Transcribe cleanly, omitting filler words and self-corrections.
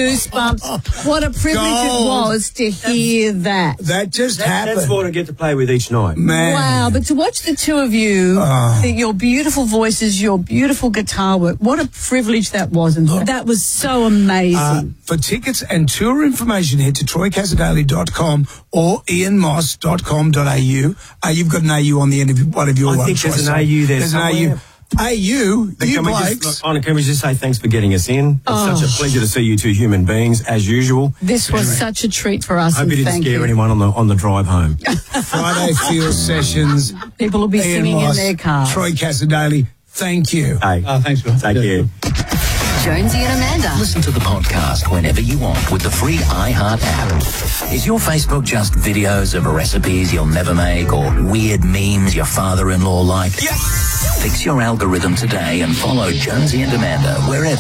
goosebumps. What a privilege it was to hear that. That just happened. That's what I get to play with each night. Man. Wow, but to watch the two of you, your beautiful voices, your beautiful guitar work, what a privilege that was. And that was so amazing. For tickets and tour information, head to troycasadale.com or ianmoss.com.au. You've got an AU on the end of one of your I think there's an AU there somewhere. AU, you blokes. Can we just say thanks for getting us in? It's such a pleasure to see you two human beings, as usual. This was such a treat for us. Hope you didn't scare anyone on the drive home. Friday Field Sessions. People will be Ian singing Moss, in their cars. Troy Casadale, thank you. Hey, thanks, Bill. Thank you. Jonesy and Amanda. Listen to the podcast whenever you want with the free iHeart app. Is your Facebook just videos of recipes you'll never make or weird memes your father-in-law liked? Yes! Fix your algorithm today and follow Jonesy and Amanda wherever